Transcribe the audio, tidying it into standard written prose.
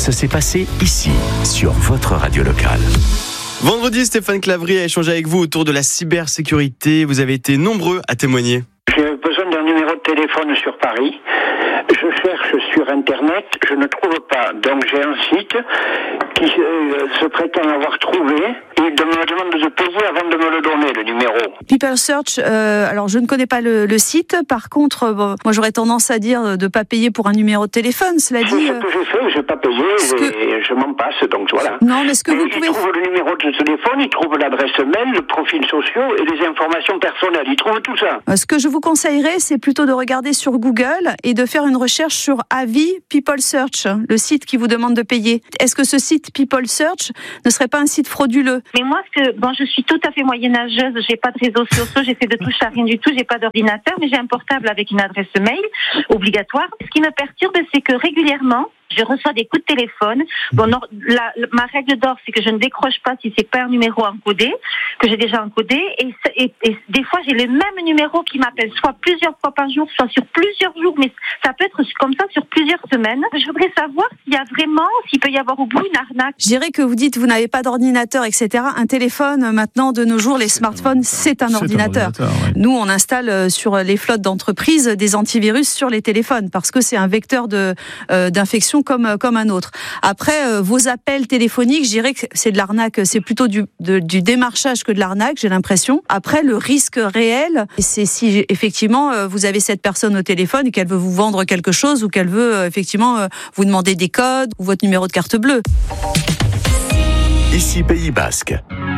Ça s'est passé ici, sur votre radio locale. Vendredi, Stéphane Clavry a échangé avec vous autour de la cybersécurité. Vous avez été nombreux à témoigner. J'ai besoin d'un numéro de téléphone sur Paris. Je cherche sur Internet, je ne trouve pas. Donc j'ai un site qui se prétend avoir trouvé et il me demande de payer avant de me le donner, le numéro. People Search, alors je ne connais pas le site. Par contre, moi j'aurais tendance à dire de ne pas payer pour un numéro de téléphone. Cela dit, c'est ce que j'ai fait, je n'ai pas payé et je m'en passe, donc voilà. Non, mais ce que vous pouvez... Il trouve le numéro de téléphone, il trouve l'adresse mail, le profil social et les informations personnelles. Il trouve tout ça. Ce que je vous conseillerais, c'est plutôt de regarder sur Google et de faire une recherche sur Avis People Search, le site qui vous demande de payer. Est-ce que ce site People Search ne serait pas un site frauduleux? Mais moi, je suis tout à fait moyenâgeuse, j'ai pas de réseaux sociaux, j'essaie de toucher à rien du tout, j'ai pas d'ordinateur, mais j'ai un portable avec une adresse mail obligatoire. Ce qui me perturbe, c'est que régulièrement, je reçois des coups de téléphone. Bon, ma règle d'or, c'est que je ne décroche pas si c'est pas un numéro encodé, que j'ai déjà encodé. Et des fois, j'ai le même numéro qui m'appelle, soit plusieurs fois par jour, soit sur plusieurs jours, mais ça peut être comme ça sur plusieurs semaines. Je voudrais savoir s'il peut y avoir au bout une arnaque. Je dirais que vous dites, vous n'avez pas d'ordinateur, etc. Un téléphone, maintenant, de nos jours, les smartphones, c'est un ordinateur. Ouais. Nous, on installe sur les flottes d'entreprises des antivirus sur les téléphones parce que c'est un vecteur d'infection comme un autre. Après, vos appels téléphoniques, je dirais que c'est de l'arnaque, c'est plutôt du démarchage que de l'arnaque, j'ai l'impression. Après, le risque réel, c'est si effectivement vous avez cette personne au téléphone et qu'elle veut vous vendre quelque chose ou qu'elle veut effectivement vous demander des codes ou votre numéro de carte bleue. Ici Pays Basque.